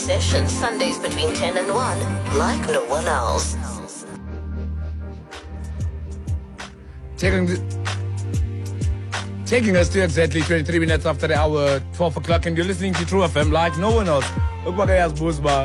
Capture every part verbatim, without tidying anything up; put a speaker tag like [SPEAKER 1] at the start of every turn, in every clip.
[SPEAKER 1] Session Sundays between ten and one, like no one else.
[SPEAKER 2] Taking, taking us to exactly twenty-three minutes after the hour, twelve o'clock, and you're listening to True F M like no one else. Look what I asked Buzba.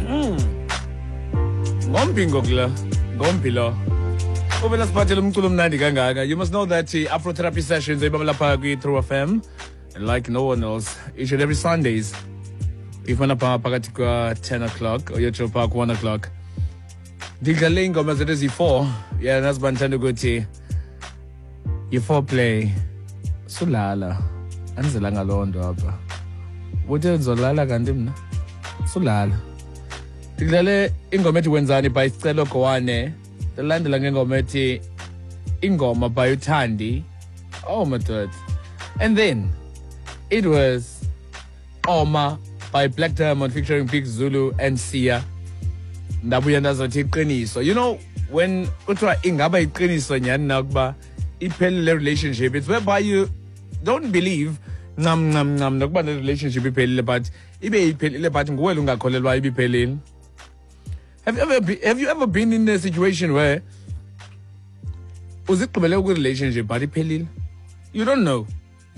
[SPEAKER 2] You must know that the Afro Therapy sessions are True F M, and like no one else, each and every Sundays. If man apa pagatikwa ten o'clock or your park one o'clock. Digaling ngoma zethu zi-four. Yeah, that's bantando gothi. You-four play. Sulala. Anzelanga londo apha. Uthe zolala kanti mna. Sulala. Digale ingoma ethi wenzani by Sicelo Gowane. Delandela ngengoma ethi ingoma by Uthandi. Oh my god. And then it was Oma by Black Diamond featuring Big Zulu and Sia. Ndabuya ndazothi iqiniso. You know, when kuthiwa ingaba iqiniso nyani nakuba iphelile relationship, it's whereby you don't believe ncam ncam ncam nokuba ne relationship iphelile but ibe iphelile but nguwe ungakholelwa ibe iphelile. Have you ever be, have you ever been in a situation where uzigqibele ku relationship but iphelile? You don't know.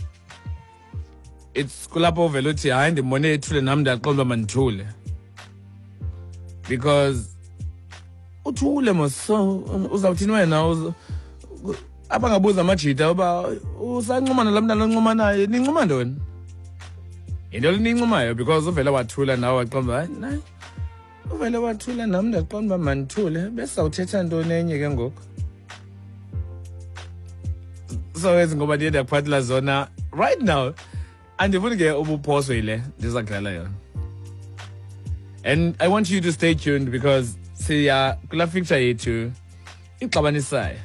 [SPEAKER 2] It's kulapho vele uthi hayi ndimone ethule nami ndaqonda mandithule, because uthule mos uzawuthini wena abangabuza amajita uba usanqumana lamntana onquma naye ninquma ntoni into ninqumayo, because uvele wathula nawe waqonda hayi nayi uvele wathula nami ndaqonda uba mandithule bese sawuthetha ntoni enye ke ngoku. So ezi ngoba ndiye ndiyakuphathela zona right now. And if we get ubuphoswe ndiza kudlala yona. And I want you to stay tuned because siya kula feature yethu ixabanisayo.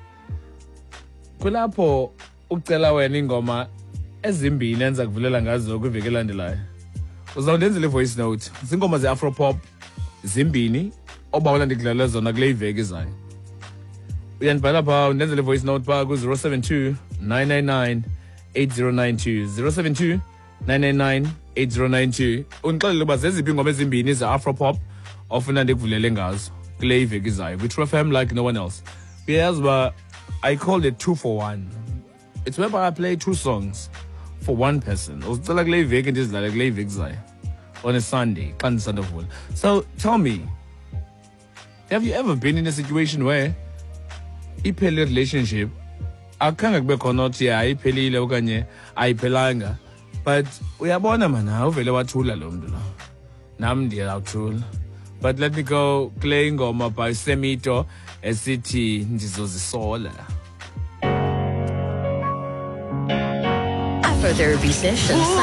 [SPEAKER 2] Kulapho ucela wena ingoma ezimbini enza kuvulela ngazo kwiveki elandelayo. Uzawundenzela voice note. Zingoma ze Afro pop zimbini obawela ndikudlalela zona kule iveki izayo. Uyandibhala pha undenzele voice note pha ku zero seven two nine nine nine eight zero nine two zero seven two nine nine nine eight zero nine two. Undixelele uba zeziphi ingoma ezimbini ze Afro pop ofuna ndikuvulele ngazo kule iveki izayo with True F M like no one else. Uyazi uba I called it two for one. It's whereby I play two songs for one person. Uzicela kule iveki ndizidlale kule iveki izayo on a Sunday xa ndisandovula. So tell me, have you ever been in a situation where iphele relationship akhange kube khona uthi ayiphelile okanye ayiphelanga, but uyabona mana uvele wathula lo muntu lo nami ndiyawuthula. But let me go play ingoma by Semito esithi ndizozisola.
[SPEAKER 1] Afro Therapy Sessions